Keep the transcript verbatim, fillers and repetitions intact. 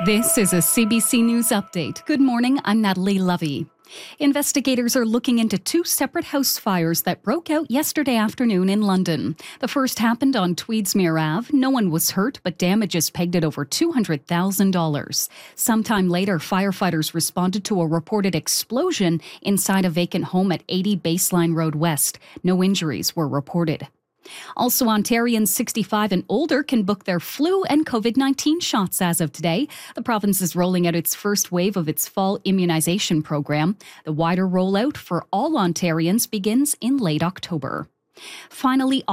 This is a C B C News update. Good morning, I'm Natalie Lovey. Investigators are looking into two separate house fires that broke out yesterday afternoon in London. The first happened on Tweedsmuir Avenue. No one was hurt, but damage is pegged at over two hundred thousand dollars. Sometime later, firefighters responded to a reported explosion inside a vacant home at eighty Baseline Road West. No injuries were reported. Also, Ontarians sixty-five and older can book their flu and COVID nineteen shots as of today. The province is rolling out its first wave of its fall immunization program. The wider rollout for all Ontarians begins in late October. Finally,